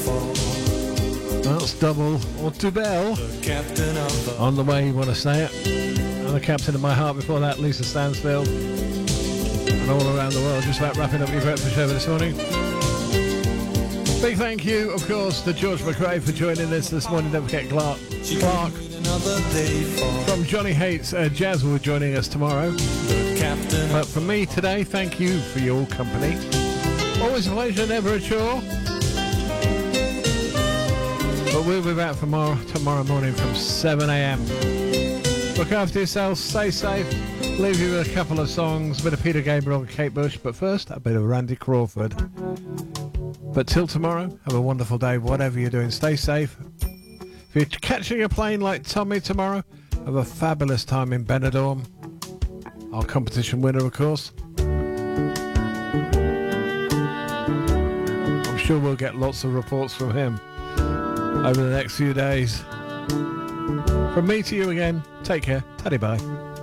That's double or double. On the way, you want to say it. And the captain of my heart before that, Lisa Stansfield. And all around the world, just about wrapping up your breakfast show this morning. Big thank you, of course, to George McRae for joining us this morning. Don't forget Clark. From Johnny Hates, Jazz will be joining us tomorrow. But from me today, thank you for your company. Always a pleasure, never a chore. But we'll be back tomorrow morning from 7 a.m. Look after yourselves, stay safe. Leave you with a couple of songs, a bit of Peter Gabriel and Kate Bush. But first, a bit of Randy Crawford. But till tomorrow, have a wonderful day. Whatever you're doing, stay safe. If you're catching a plane like Tommy tomorrow, have a fabulous time in Benidorm. Our competition winner, of course. I'm sure we'll get lots of reports from him over the next few days. From me to you again, take care. Taddy bye.